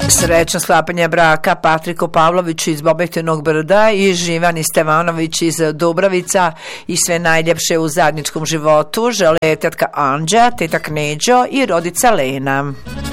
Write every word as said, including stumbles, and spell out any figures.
Srećno sklapanje braka Patriku Pavloviću iz Bobektinog Brda i Živani Stevanović iz Dubravica i sve najljepše u zajedničkom životu žele tetka Anđa, tetak Neđo i rodica Lena.